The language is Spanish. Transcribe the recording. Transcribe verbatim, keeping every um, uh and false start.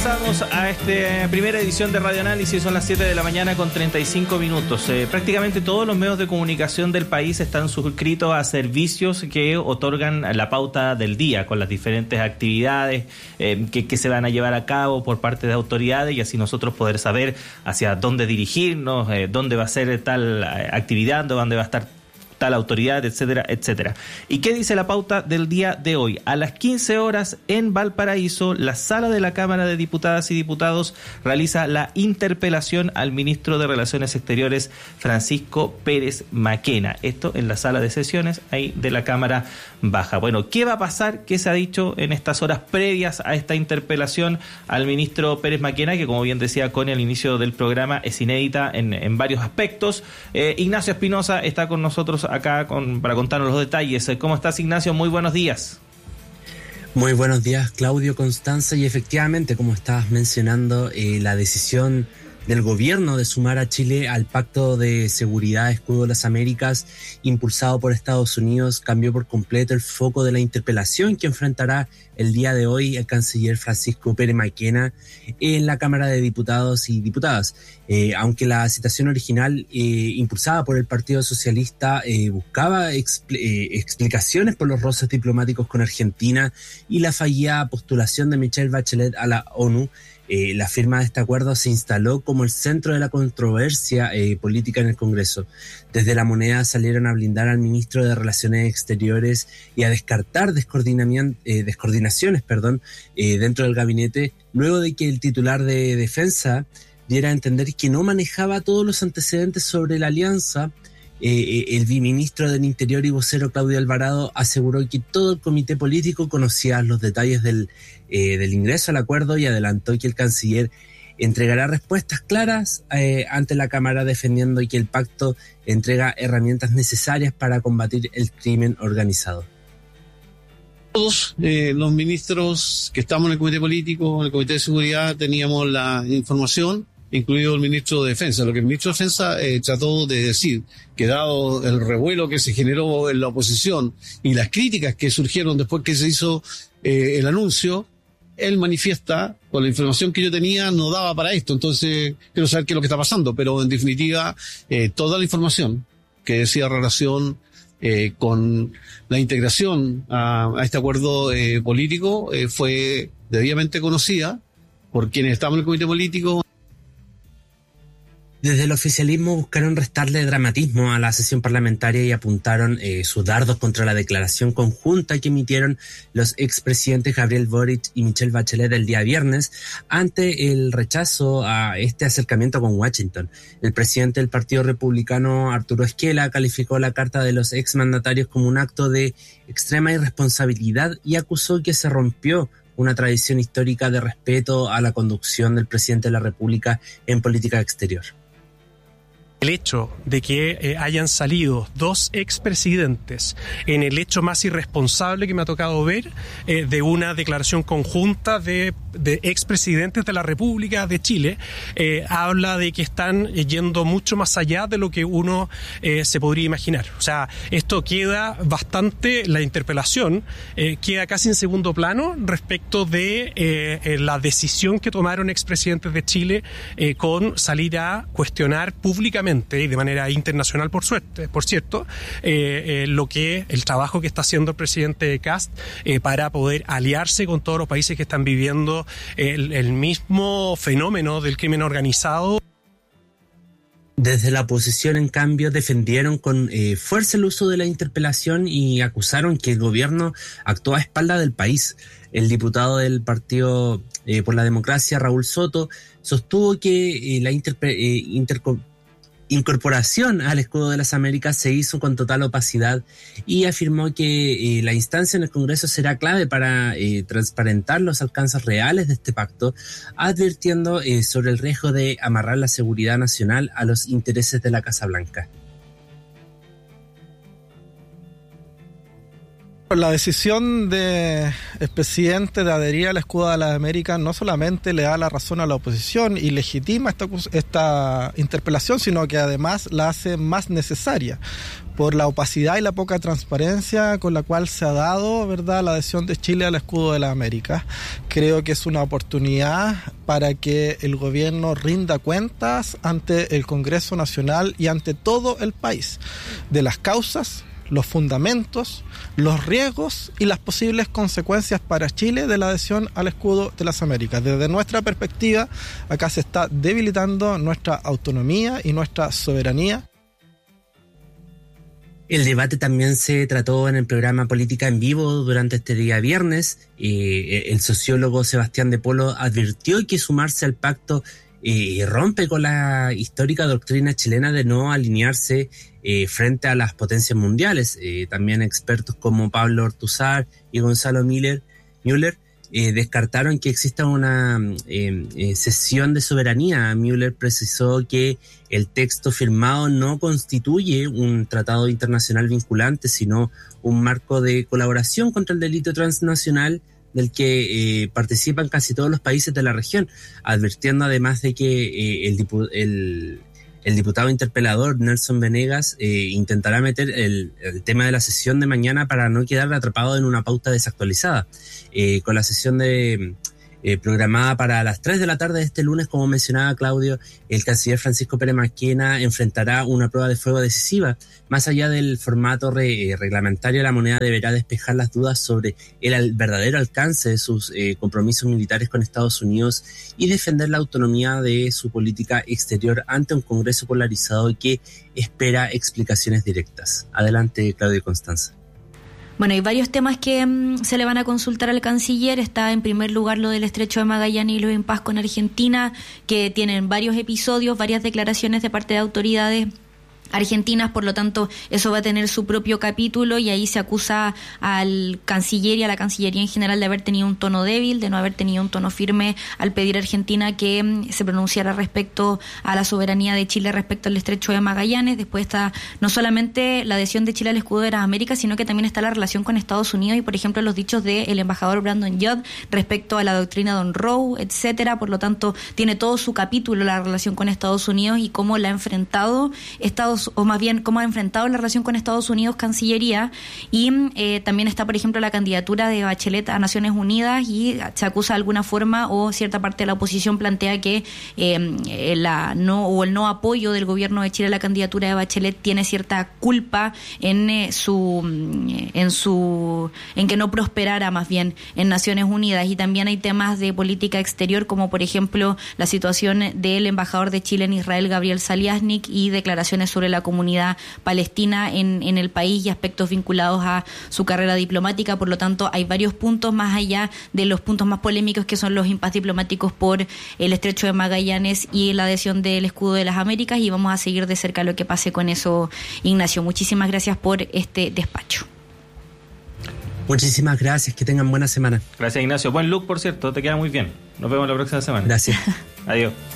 Regresamos a esta primera edición de Radio Análisis. Son las siete de la mañana con treinta y cinco minutos. Eh, prácticamente todos los medios de comunicación del país están suscritos a servicios que otorgan la pauta del día con las diferentes actividades eh, que, que se van a llevar a cabo por parte de autoridades, y así nosotros poder saber hacia dónde dirigirnos, eh, dónde va a ser tal actividad, dónde va a estar tal autoridad, etcétera, etcétera. ¿Y qué dice la pauta del día de hoy? A las quince horas en Valparaíso, la sala de la Cámara de Diputadas y Diputados realiza la interpelación al ministro de Relaciones Exteriores, Francisco Pérez Maquena. Esto en la sala de sesiones ahí de la Cámara Baja. Bueno, ¿qué va a pasar? ¿Qué se ha dicho en estas horas previas a esta interpelación al ministro Pérez Maquena, que como bien decía Connie al inicio del programa, es inédita en, en varios aspectos? Eh, Ignacio Espinosa está con nosotros acá con, para contarnos los detalles. ¿Cómo estás, Ignacio? Muy buenos días. Muy buenos días, Claudio, Constanza, y efectivamente, como estabas mencionando, eh, la decisión del gobierno de sumar a Chile al Pacto de Seguridad Escudo de las Américas, impulsado por Estados Unidos, cambió por completo el foco de la interpelación que enfrentará el día de hoy el canciller Francisco Pérez Maquena en la Cámara de Diputados y Diputadas. Eh, aunque la citación original, eh, impulsada por el Partido Socialista, eh, buscaba expl- eh, explicaciones por los roces diplomáticos con Argentina y la fallida postulación de Michelle Bachelet a la ONU, Eh, la firma de este acuerdo se instaló como el centro de la controversia eh, política en el Congreso. Desde la moneda salieron a blindar al ministro de Relaciones Exteriores y a descartar descoordinamiento, eh, descoordinaciones perdón, eh, dentro del gabinete, luego de que el titular de Defensa diera a entender que no manejaba todos los antecedentes sobre la alianza. Eh, el viceministro del Interior y vocero Claudio Alvarado aseguró que todo el comité político conocía los detalles del, eh, del ingreso al acuerdo, y adelantó que el canciller entregará respuestas claras eh, ante la Cámara, defendiendo que el pacto entrega herramientas necesarias para combatir el crimen organizado. Todos eh, los ministros que estamos en el comité político, en el comité de seguridad, teníamos la información, incluido el ministro de Defensa. Lo que el ministro de Defensa eh, trató de decir, que dado el revuelo que se generó en la oposición y las críticas que surgieron después que se hizo eh, el anuncio, él manifiesta, con la información que yo tenía, no daba para esto. Entonces, quiero saber qué es lo que está pasando. Pero, en definitiva, eh, toda la información que decía relación eh, con la integración a, a este acuerdo eh, político eh, fue debidamente conocida por quienes estaban en el comité político. Desde el oficialismo buscaron restarle dramatismo a la sesión parlamentaria y apuntaron eh, sus dardos contra la declaración conjunta que emitieron los expresidentes Gabriel Boric y Michelle Bachelet el día viernes ante el rechazo a este acercamiento con Washington. El presidente del Partido Republicano, Arturo Esquela, calificó la carta de los exmandatarios como un acto de extrema irresponsabilidad y acusó que se rompió una tradición histórica de respeto a la conducción del presidente de la República en política exterior. El hecho de que eh, hayan salido dos expresidentes en el hecho más irresponsable que me ha tocado ver, eh, de una declaración conjunta de, de expresidentes de la República de Chile, eh, habla de que están yendo mucho más allá de lo que uno eh, se podría imaginar. O sea, esto queda bastante, la interpelación eh, queda casi en segundo plano respecto de eh, la decisión que tomaron expresidentes de Chile eh, con salir a cuestionar públicamente y de manera internacional, por suerte, por cierto, eh, eh, lo que el trabajo que está haciendo el presidente Kast eh, para poder aliarse con todos los países que están viviendo el, el mismo fenómeno del crimen organizado. Desde la oposición, en cambio, defendieron con eh, fuerza el uso de la interpelación y acusaron que el gobierno actuó a espaldas del país. El diputado del Partido eh, por la Democracia, Raúl Soto, sostuvo que eh, la interpe- eh, interco- incorporación al Escudo de las Américas se hizo con total opacidad y afirmó que eh, la instancia en el Congreso será clave para eh, transparentar los alcances reales de este pacto, advirtiendo eh, sobre el riesgo de amarrar la seguridad nacional a los intereses de la Casa Blanca. La decisión del presidente de adherir al Escudo de las Américas no solamente le da la razón a la oposición y legitima esta, esta interpelación, sino que además la hace más necesaria por la opacidad y la poca transparencia con la cual se ha dado, ¿verdad?, la adhesión de Chile al Escudo de las Américas. Creo que es una oportunidad para que el gobierno rinda cuentas ante el Congreso Nacional y ante todo el país de las causas, los fundamentos, los riesgos y las posibles consecuencias para Chile de la adhesión al escudo de las Américas. Desde nuestra perspectiva, acá se está debilitando nuestra autonomía y nuestra soberanía. El debate también se trató en el programa Política en Vivo durante este día viernes. Eh, el sociólogo Sebastián de Polo advirtió que sumarse al pacto eh, rompe con la histórica doctrina chilena de no alinearse eh, frente a las potencias mundiales. Eh, también expertos como Pablo Ortuzar y Gonzalo Miller, Müller eh, descartaron que exista una eh, eh, cesión de soberanía. Müller precisó que el texto firmado no constituye un tratado internacional vinculante, sino un marco de colaboración contra el delito transnacional del que eh, participan casi todos los países de la región, advirtiendo además de que eh, el, dipu- el, el diputado interpelador Nelson Venegas eh, intentará meter el, el tema de la sesión de mañana para no quedar atrapado en una pauta desactualizada. Eh, con la sesión de... Eh, programada para las tres de la tarde de este lunes, como mencionaba Claudio, el canciller Francisco Pérez Marquina enfrentará una prueba de fuego decisiva. Más allá del formato re, reglamentario, la moneda deberá despejar las dudas sobre el, el verdadero alcance de sus eh, compromisos militares con Estados Unidos y defender la autonomía de su política exterior ante un Congreso polarizado que espera explicaciones directas. Adelante, Claudio y Constanza. Bueno, hay varios temas que um, se le van a consultar al canciller. Está en primer lugar lo del Estrecho de Magallanes y los impas con Argentina, que tienen varios episodios, varias declaraciones de parte de autoridades argentinas, por lo tanto eso va a tener su propio capítulo y ahí se acusa al canciller y a la Cancillería en general de haber tenido un tono débil, de no haber tenido un tono firme al pedir a Argentina que mm, se pronunciara respecto a la soberanía de Chile respecto al Estrecho de Magallanes. Después está no solamente la adhesión de Chile al escudo de las Américas, sino que también está la relación con Estados Unidos y, por ejemplo, los dichos del embajador Brandon Judd respecto a la doctrina Don Roe, etcétera. Por lo tanto, tiene todo su capítulo la relación con Estados Unidos y cómo la ha enfrentado Estados o más bien cómo ha enfrentado la relación con Estados Unidos Cancillería, y eh, también está, por ejemplo, la candidatura de Bachelet a Naciones Unidas y se acusa de alguna forma, o cierta parte de la oposición plantea que eh, la no o el no apoyo del gobierno de Chile a la candidatura de Bachelet tiene cierta culpa en eh, su en su en que no prosperara más bien en Naciones Unidas. Y también hay temas de política exterior, como por ejemplo la situación del embajador de Chile en Israel, Gabriel Saliasnik, y declaraciones sobre la comunidad palestina en, en el país y aspectos vinculados a su carrera diplomática. Por lo tanto, hay varios puntos más allá de los puntos más polémicos, que son los impas diplomáticos por el Estrecho de Magallanes y la adhesión del escudo de las Américas, y vamos a seguir de cerca lo que pase con eso, Ignacio. Muchísimas gracias por este despacho. Muchísimas gracias, que tengan buena semana. Gracias, Ignacio. Buen look, por cierto, te queda muy bien. Nos vemos la próxima semana. Gracias. Adiós.